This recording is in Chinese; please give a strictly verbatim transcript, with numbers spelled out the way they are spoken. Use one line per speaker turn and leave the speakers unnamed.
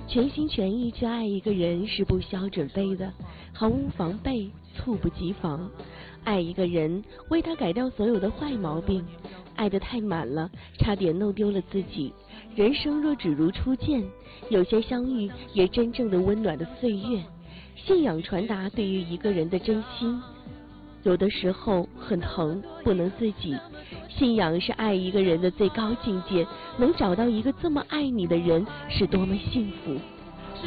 全心全意去爱一个人是不需要准备的，毫无防备，猝不及防。爱一个人，为他改掉所有的坏毛病，爱得太满了，差点弄丢了自己。人生若只如初见，有些相遇也真正的温暖的岁月。信仰传达对于一个人的真心，有的时候很疼，不能自己。信仰是爱一个人的最高境界，能找到一个这么爱你的人，是多么幸福。